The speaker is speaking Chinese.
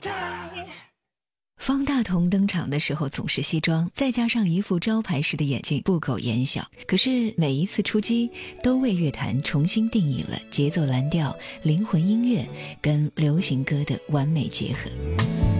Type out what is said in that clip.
方大同登场的时候总是西装，再加上一副招牌式的眼镜，不苟言笑。可是每一次出击，都为乐坛重新定义了节奏蓝调、灵魂音乐跟流行歌的完美结合。